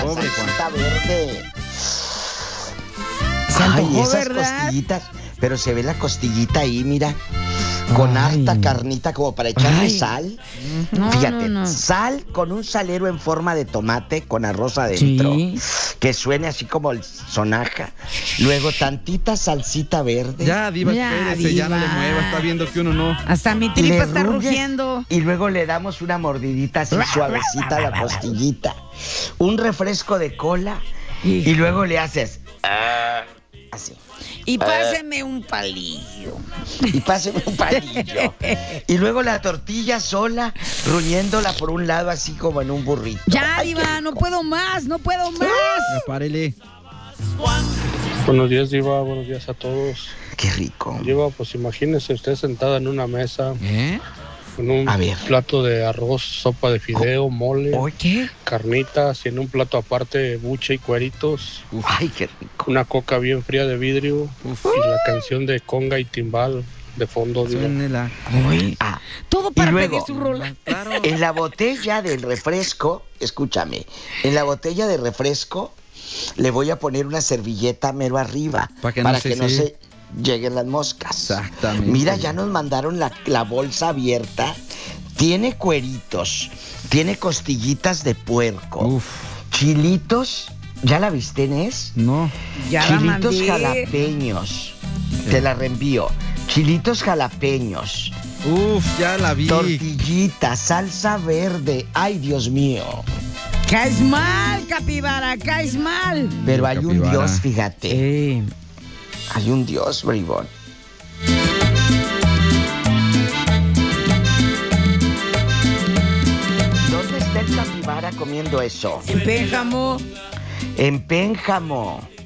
Pobre salsita verde. Se antojó, esas ¿verdad? costillitas. Pero se ve la costillita ahí, mira. Con Ay. harta carnita como para echarle Ay. sal. No, Fíjate, no. sal con un salero en forma de tomate con arroz adentro. Sí. Que suene así como el sonaja. Luego tantita salsita verde. Ya, Diva, Ya, espérese, ya no le Diva. mueva, está viendo que uno no. Hasta mi Le tripa está ruges rugiendo. Y luego le damos una mordidita así suavecita a la costillita. Un refresco de cola. Y luego le haces así. Y páseme un palillo. Y páseme un palillo. Y luego la tortilla sola, ruñéndola por un lado así como en un burrito. Ya, Ay, qué Diva, rico. no puedo más, no puedo más. Ya párele. Buenos días, Diva. Buenos días a todos. Qué rico. Diva, pues imagínese usted sentada en una mesa con un A ver. plato de arroz, sopa de fideo, mole, ¿Qué? carnitas y en un plato aparte buche y cueritos, Ay, qué rico. una coca bien fría de vidrio y la canción de conga y timbal de fondo, Diva. Suénela. Uy, Ah, todo para y luego, pedir su rola. Claro. en la botella del refresco, escúchame, en la botella de refresco le voy a poner una servilleta mero arriba Pa' que no se- sí. se lleguen las moscas. Exactamente. Mira, ya nos mandaron la bolsa abierta. Tiene cueritos, tiene costillitas de puerco, Uf, chilitos. ¿Ya la viste, Nes? no. Ya la Chilitos mandé. jalapeños. Te la reenvío. Chilitos jalapeños. Uf, ya la vi. Tortillita, salsa verde. Ay, Dios mío. Caes mal, capibara, caes mal. Pero hay un Capibara. Dios, fíjate. Eh, Hay un Dios, bribón. ¿Dónde está el capibara comiendo eso? en Pénjamo. En Pénjamo.